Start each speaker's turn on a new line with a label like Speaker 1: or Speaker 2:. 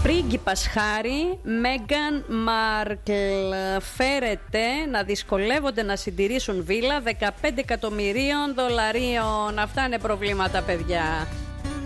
Speaker 1: Πρίγκιπας Χάρη, Μέγκαν Μάρκλ φέρεται να δυσκολεύονται να συντηρήσουν βίλα $15 εκατομμυρίων. Αυτά είναι προβλήματα, παιδιά.